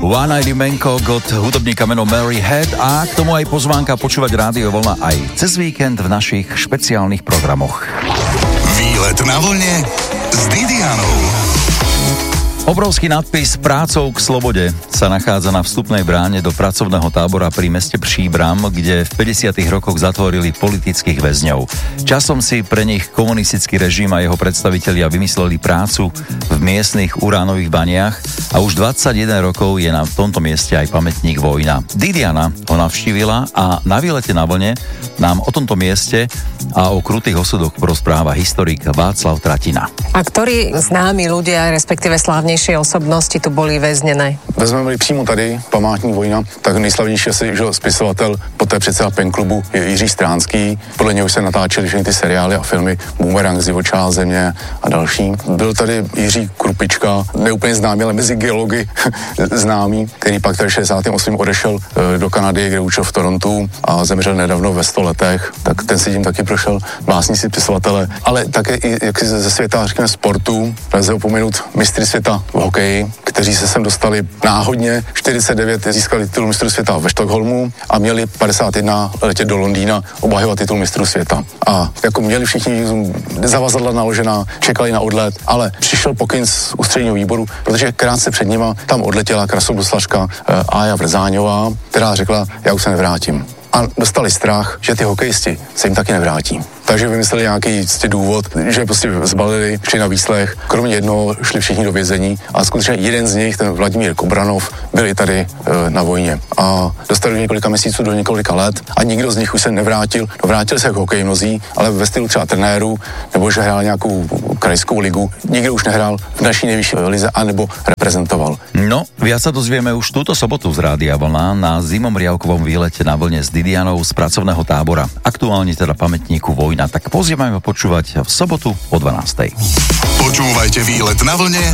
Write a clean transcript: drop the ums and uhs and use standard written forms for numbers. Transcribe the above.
One Eyed Bangkok od hudobníka menom Mary Head a k tomu aj pozvánka počúvať Rádio Vlna aj cez víkend v našich špeciálnych programoch. Výlet na vlne s Didianou. Obrovský nadpis Prácou k slobode sa nachádza na vstupnej bráne do pracovného tábora pri meste Příbram, kde v 50. rokoch zatvorili politických väzňov. Časom si pre nich komunistický režim a jeho predstavitelia vymysleli prácu v miestnych uránových baniach a už 21 rokov je na tomto mieste aj pamätník Vojna. Didiana ho navštívila a na výlete na vlne nám o tomto mieste a o krutých osudoch porozpráva historik Václav Tratina. A ktorí známi ľudia, respektíve slávnejšie osobnosti tu boli väznené? Vezmeme-li přímo tady památník Vojna, tak nejslavnější asi spisovatel, poté předseda PEN klubu je Jiří Stránský. Podle něho se natáčely všechny ty seriály a filmy Boomerang, Zivočá země a další. Byl tady Jiří Krupička, neúplně známý, ale mezi geology známý, který pak tady 68. odešel do Kanady, kde učil v Torontu a zemřel nedávno ve 100 letech. Tak ten si tím taky prošel, básníci, spisovatele, ale také i jak si ze světa, řekněme, sportu. Lze opomenout mistry světa v hokeji, kteří se sem dostali náhodně. 49 získali titul mistrů světa ve Stockholmu a měli 51 letět do Londýna obhajovat titul mistrů světa. A jako měli všichni zavazadla naložená, čekali na odlet, ale přišel pokyn z ústředního výboru, protože krátce před nima tam odletěla krasoboslažka Ája Vrzáňová, která řekla, já už se nevrátím. A dostali strach, že ty hokejisti se jim taky nevrátí. Takže vymysleli nějaký důvod, že prostě zbalili, šli na výslech, kromě jednoho šli všichni do vězení a skutečně jeden z nich, ten Vladimír Kobranov, byl i tady na vojně a dostali do několika měsíců, do několika let a nikdo z nich už se nevrátil. No, vrátili se k hokeji mnozí, ale ve stylu třeba trenéru, nebo že hrál nějakou krajskou ligu. Nikdo už nehrál v naší nejvyšší lize anebo reprezentoval. No, viac sa dozvieme už túto sobotu z Rádia Vlna na zimomriavkovom výlete na vlne s Didianou z pracovného tábora. Aktuálne teda pamätníku Vojna. Tak pozývame počúvať v sobotu o 12:00. Počúvajte Výlet na vlne